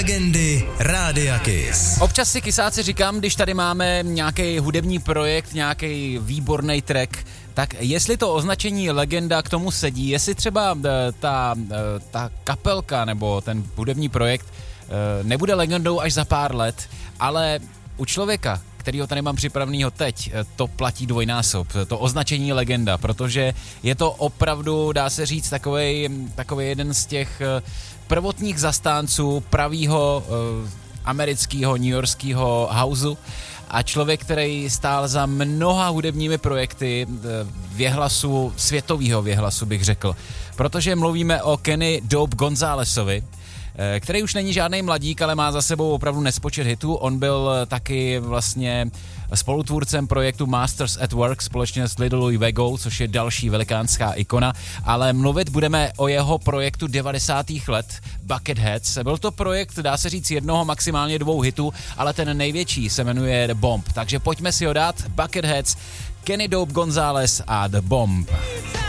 Legendy Rádia Kiss. Občas si kysáci říkám, když tady máme nějaký hudební projekt, nějaký výborný track, tak jestli to označení legenda k tomu sedí, jestli třeba ta kapelka nebo ten hudební projekt nebude legendou až za pár let, ale u člověka, kterýho tady mám připravenýho teď, to platí dvojnásob, to označení legenda, protože je to opravdu, dá se říct, takovej jeden z těch prvotních zastánců pravýho amerického, newyorského houseu a člověk, který stál za mnoha hudebními projekty věhlasu, světovýho věhlasu bych řekl, protože mluvíme o Kenny Dope Gonzálesovi, který už není žádný mladík, ale má za sebou opravdu nespočet hitů. On byl taky vlastně spolutvůrcem projektu Masters at Work společně s Little Louie Vegou, což je další velikánská ikona, ale mluvit budeme o jeho projektu 90. let Bucketheads. Byl to projekt, dá se říct, jednoho, maximálně dvou hitů, ale ten největší se jmenuje The Bomb. Takže pojďme si ho dát. Bucketheads, Kenny Dope González a The Bomb.